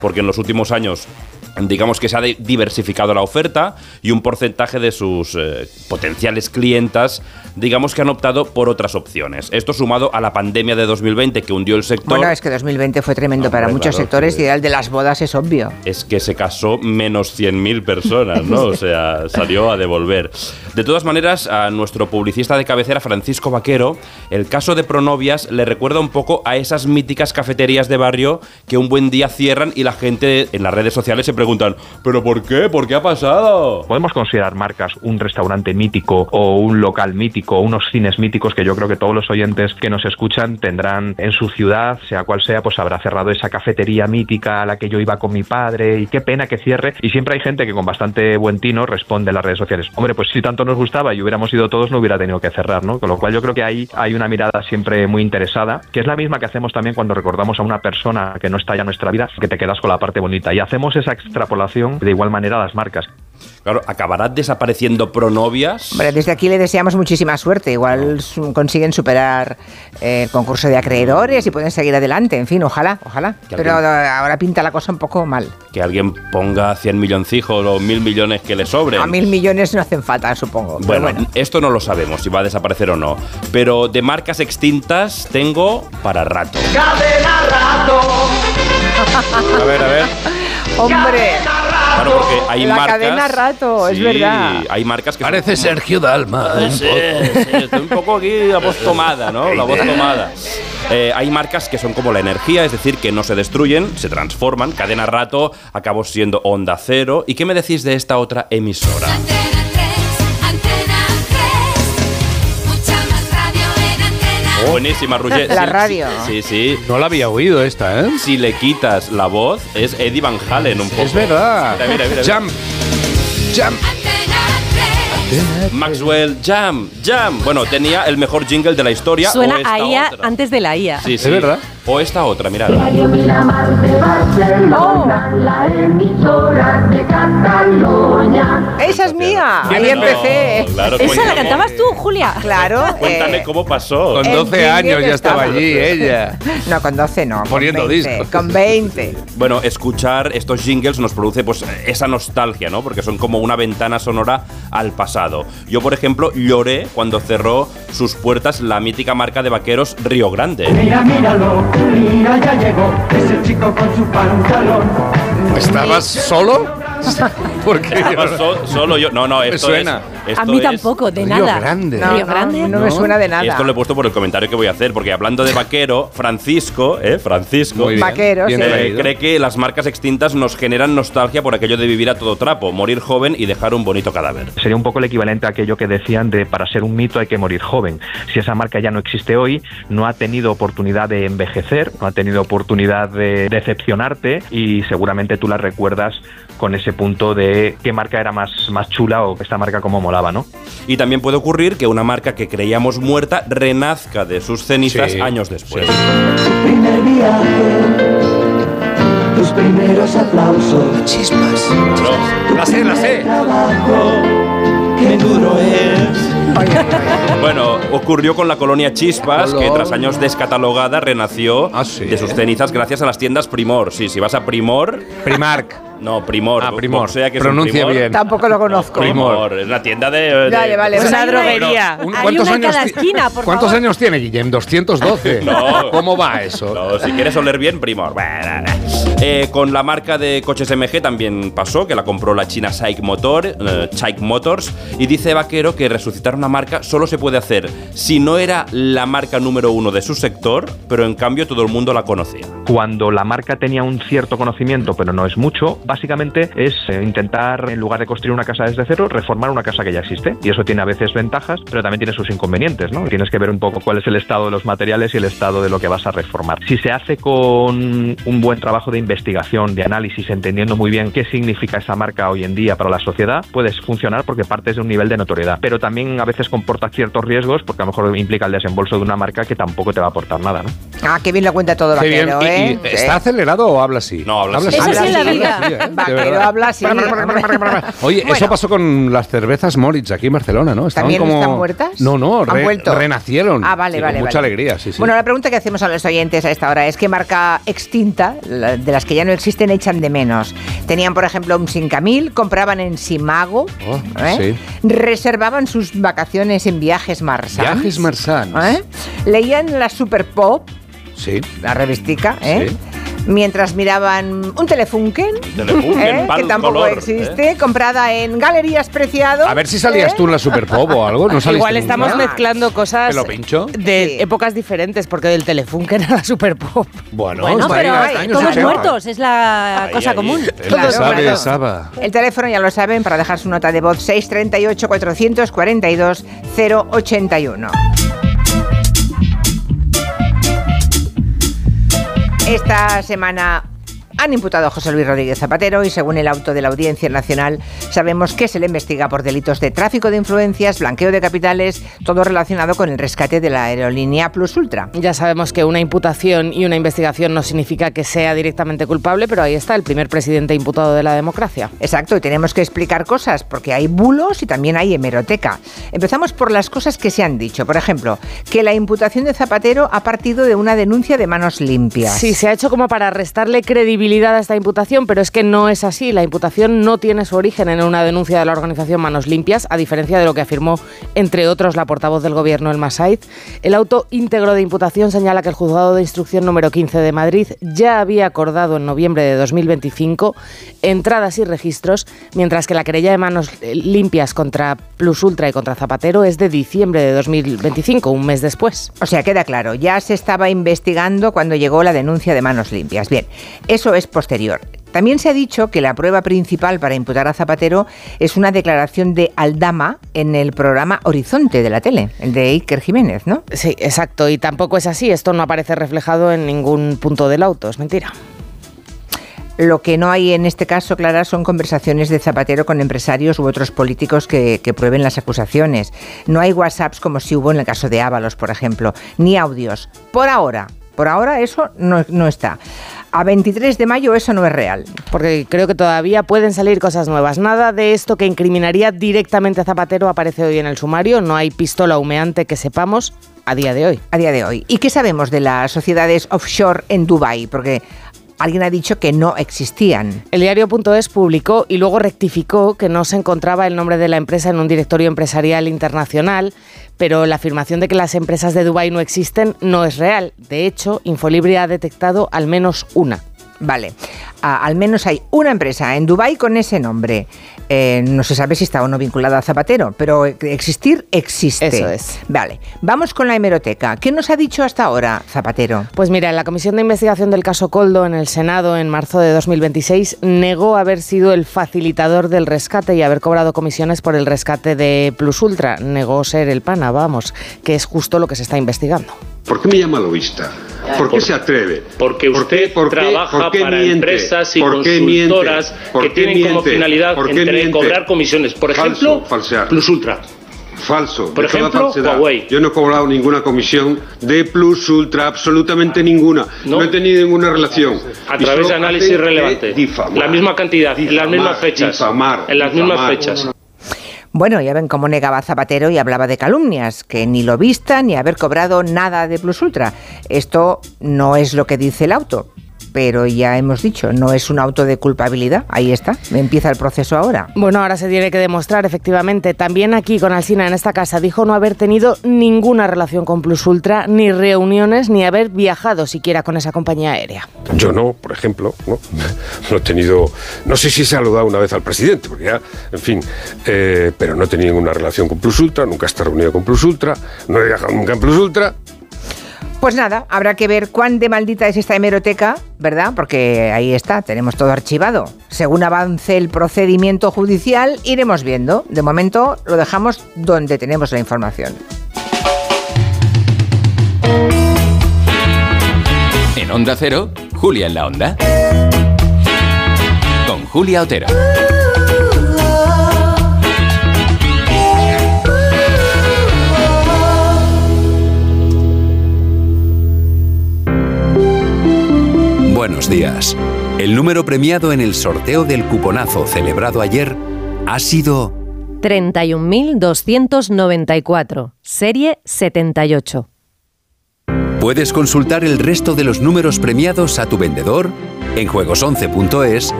porque en los últimos años digamos que se ha diversificado la oferta y un porcentaje de sus potenciales clientas, digamos que han optado por otras opciones. Esto sumado a la pandemia de 2020 que hundió el sector. Bueno, es que 2020 fue tremendo para muchos sectores y el de las bodas es obvio. Es que se casó menos 100.000 personas, ¿no? O sea, salió a devolver. De todas maneras, a nuestro publicista de cabecera, Francisco Vaquero, el caso de Pronovias le recuerda un poco a esas míticas cafeterías de barrio que un buen día cierran y la gente en las redes sociales se preguntan, ¿pero por qué? ¿Por qué ha pasado? Podemos considerar marcas un restaurante mítico o un local mítico o unos cines míticos que yo creo que todos los oyentes que nos escuchan tendrán en su ciudad, sea cual sea, pues habrá cerrado esa cafetería mítica a la que yo iba con mi padre y qué pena que cierre. Y siempre hay gente que con bastante buen tino responde en las redes sociales, hombre, pues si tanto nos gustaba y hubiéramos ido todos no hubiera tenido que cerrar, ¿no? Con lo cual yo creo que ahí hay una mirada siempre muy interesada, que es la misma que hacemos también cuando recordamos a una persona que no está ya en nuestra vida, que te quedas con la parte bonita. Y hacemos esa extrapolación de igual manera a las marcas. Claro, ¿acabará desapareciendo Pronovias? Hombre, desde aquí le deseamos muchísima suerte. Igual consiguen superar el concurso de acreedores y pueden seguir adelante. En fin, ojalá. Pero ahora pinta la cosa un poco mal. Que alguien ponga 100 milloncijos o 1.000 millones que le sobren. A 1.000 millones no hacen falta, supongo. Bueno, esto no lo sabemos si va a desaparecer o no. Pero de marcas extintas tengo para rato. ¡Cadena Rato! A ver. ¡Hombre! Claro, porque hay la marcas... cadena Rato, sí, es verdad. Hay marcas que... Parece son... Sergio Dalma. Sí, estoy un poco aquí la voz tomada, ¿no? La voz tomada. Hay marcas que son como la energía, es decir, que no se destruyen, se transforman. Cadena Rato acabó siendo Onda Cero. ¿Y qué me decís de esta otra emisora? Buenísima, Roger. La radio. Sí. No la había oído esta, ¿eh? Si le quitas la voz, es Eddie Van Halen un poco. Es verdad. Mira. Jump. Maxwell, Jam. Bueno, tenía el mejor jingle de la historia. Suena o esta a IA otra. antes de la IA. Sí. Es verdad. O esta otra, mirad. ¡Esa es mía! ¿Quién Ahí es? empecé. No, claro, ¿Esa la cuéntame. cantabas tú, Julia? Claro. Cuéntame cómo pasó. Con el 12 jingle años ya estaba estaba. allí ella. No, con 12 no. Poniendo con 20, discos. Con 20. Bueno, escuchar estos jingles nos produce pues esa nostalgia, ¿no? Porque son como una ventana sonora al pasado. Yo, por ejemplo, lloré cuando cerró sus puertas la mítica marca de vaqueros Río Grande. Míralo, ya llegó ese chico con su pantalón. ¿Estabas solo? Porque Estaba solo yo. No, esto suena. A mí tampoco, de Río nada. Grande. No, Río Grande. no me suena de nada. Esto lo he puesto por el comentario que voy a hacer, porque hablando de vaquero, Francisco, Muy bien. Vaqueros, Bien sí. traído. cree que las marcas extintas nos generan nostalgia por aquello de vivir a todo trapo, morir joven y dejar un bonito cadáver. Sería un poco el equivalente a aquello que decían de para ser un mito hay que morir joven. Si esa marca ya no existe hoy, no ha tenido oportunidad de envejecer, no ha tenido oportunidad de decepcionarte y seguramente tú la recuerdas con ese punto de qué marca era más chula o esta marca cómo molaba, ¿no? Y también puede ocurrir que una marca que creíamos muerta renazca de sus cenizas años después. Primer viaje, tus primeros aplausos. Chispas. La sé. Trabajo, qué duro es. Bueno, ocurrió con la colonia Chispas, que tras años descatalogada renació ¿sí? de sus cenizas gracias a las tiendas Primor. Sí, si vas a Primor... Primark. No, Primor. Primor. O sea que es Pronuncia un Primor. bien. Tampoco lo conozco. Primor. Es una tienda de... Vale, Pues una hay droguería. Hay una en cada esquina, por ¿Cuántos favor. años tiene, Guillem? 212. No. ¿Cómo va eso? No, si quieres oler bien, Primor. Con la marca de coches MG también pasó, que la compró la china SAIC Motors, y dice Vaquero que resucitar una marca solo se puede hacer si no era la marca número uno de su sector, pero en cambio todo el mundo la conocía. Cuando la marca tenía un cierto conocimiento, pero no es mucho, básicamente es intentar, en lugar de construir una casa desde cero, reformar una casa que ya existe. Y eso tiene a veces ventajas, pero también tiene sus inconvenientes, ¿no? Tienes que ver un poco cuál es el estado de los materiales y el estado de lo que vas a reformar. Si se hace con un buen trabajo de investigación, de análisis, entendiendo muy bien qué significa esa marca hoy en día para la sociedad, puedes funcionar porque partes de un nivel de notoriedad. Pero también a veces comporta ciertos riesgos porque a lo mejor implica el desembolso de una marca que tampoco te va a aportar nada, ¿no? Ah, qué bien lo cuenta todo Qué bien. Vaquero, ¿eh? ¿Está acelerado o habla así? No, habla así. Eso sí es la vida. De Vaquero verdad. habla así. Oye, Bueno. eso pasó con las cervezas Moritz aquí en Barcelona, ¿no? Estaban ¿También como... están muertas? No, ¿Han vuelto? renacieron. Ah, vale, Y vale. con mucha vale. alegría, sí. Bueno, la pregunta que hacemos a los oyentes a esta hora es: ¿qué marca extinta, de las que ya no existen, echan de menos? Tenían, por ejemplo, un Sincamil, compraban en Simago, sí. reservaban sus vacaciones en Viajes Marsans. Viajes Marsans. Leían la Super Pop, Sí. la revistica, Sí. mientras miraban un Telefunken, Telefunken, que tampoco color, existe, comprada en Galerías Preciado. A ver si salías tú en la Super Pop o algo. ¿No saliste Igual nunca? estamos mezclando cosas ¿Te lo pincho? de Sí. épocas diferentes, porque del Telefunken a la Super Pop. Bueno, Bueno, está pero bien, hay años todos 80. muertos, es la cosa común. Él Claro, sabe, claro. Saba. El teléfono ya lo saben, para dejar su nota de voz: 638 442 081. Esta semana han imputado a José Luis Rodríguez Zapatero y, según el auto de la Audiencia Nacional, sabemos que se le investiga por delitos de tráfico de influencias, blanqueo de capitales, todo relacionado con el rescate de la aerolínea Plus Ultra. Ya sabemos que una imputación y una investigación no significa que sea directamente culpable, pero ahí está el primer presidente imputado de la democracia. Exacto, y tenemos que explicar cosas, porque hay bulos y también hay hemeroteca. Empezamos por las cosas que se han dicho. Por ejemplo, que la imputación de Zapatero ha partido de una denuncia de Manos Limpias. Sí, se ha hecho como para restarle credibilidad a esta imputación, pero es que no es así. La imputación no tiene su origen en una denuncia de la organización Manos Limpias, a diferencia de lo que afirmó, entre otros, la portavoz del Gobierno, Elma Saiz. El auto íntegro de imputación señala que el Juzgado de Instrucción número 15 de Madrid ya había acordado en noviembre de 2025 entradas y registros, mientras que la querella de Manos Limpias contra Plus Ultra y contra Zapatero es de diciembre de 2025, un mes después. O sea, queda claro, ya se estaba investigando cuando llegó la denuncia de Manos Limpias. Bien, eso es posterior. También se ha dicho que la prueba principal para imputar a Zapatero es una declaración de Aldama en el programa Horizonte de la tele, el de Iker Jiménez, ¿no? Sí, exacto, y tampoco es así. Esto no aparece reflejado en ningún punto del auto, es mentira. Lo que no hay en este caso, Clara, son conversaciones de Zapatero con empresarios u otros políticos que prueben las acusaciones. No hay WhatsApps como si hubo en el caso de Ábalos, por ejemplo, ni audios. Por ahora eso no está. A 23 de mayo eso no es real. Porque creo que todavía pueden salir cosas nuevas. Nada de esto que incriminaría directamente a Zapatero aparece hoy en el sumario. No hay pistola humeante que sepamos a día de hoy. A día de hoy. ¿Y qué sabemos de las sociedades offshore en Dubái? Porque alguien ha dicho que no existían. El diario.es publicó y luego rectificó que no se encontraba el nombre de la empresa en un directorio empresarial internacional, pero la afirmación de que las empresas de Dubái no existen no es real. De hecho, Infolibre ha detectado al menos una. Vale, al menos hay una empresa en Dubái con ese nombre. No se sabe si está o no vinculada a Zapatero, pero existir existe. Eso es. Vale, vamos con la hemeroteca. ¿Qué nos ha dicho hasta ahora Zapatero? Pues mira, en la Comisión de Investigación del caso Koldo en el Senado en marzo de 2026 negó haber sido el facilitador del rescate y haber cobrado comisiones por el rescate de Plus Ultra. Negó ser el pana, vamos, que es justo lo que se está investigando. ¿Por qué me llama lobista? ¿Por qué se atreve? Porque usted trabaja para miente? empresas y ¿Por qué consultoras miente? que tienen como finalidad cobrar comisiones. Por ejemplo, falsear. Plus Ultra. Falso. Por de toda ejemplo, falsedad. Huawei. Yo no he cobrado ninguna comisión de Plus Ultra, absolutamente ninguna. No he tenido ninguna relación. A Y través solo de análisis hacen relevante. difamar. La misma cantidad, en las mismas fechas. En las mismas fechas. Bueno, ya ven cómo negaba Zapatero y hablaba de calumnias, que ni lobista ni haber cobrado nada de Plus Ultra. Esto no es lo que dice el auto, pero ya hemos dicho, no es un auto de culpabilidad. Ahí está, empieza el proceso ahora. Bueno, ahora se tiene que demostrar, efectivamente. También aquí con Alsina, en esta casa, dijo no haber tenido ninguna relación con Plus Ultra, ni reuniones, ni haber viajado siquiera con esa compañía aérea. Yo no, por ejemplo, no he tenido, no sé si he saludado una vez al presidente, porque ya, en fin, pero no he tenido ninguna relación con Plus Ultra, nunca he estado reunido con Plus Ultra, no he viajado nunca en Plus Ultra. Pues nada, habrá que ver cuán de maldita es esta hemeroteca, ¿verdad? Porque ahí está, tenemos todo archivado. Según avance el procedimiento judicial, iremos viendo. De momento lo dejamos donde tenemos la información. En Onda Cero, Julia en la Onda. Con Julia Otero. Buenos días. El número premiado en el sorteo del cuponazo celebrado ayer ha sido 31.294, serie 78. Puedes consultar el resto de los números premiados a tu vendedor en juegos11.es